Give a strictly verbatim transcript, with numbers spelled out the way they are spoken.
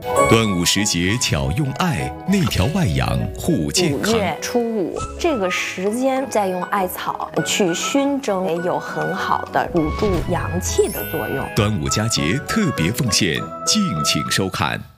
端午时节巧用艾，内调外养护健康。 五月初五这个时间再用艾草去熏蒸，也有很好的补助阳气的作用。 端午佳节特别奉献，敬请收看。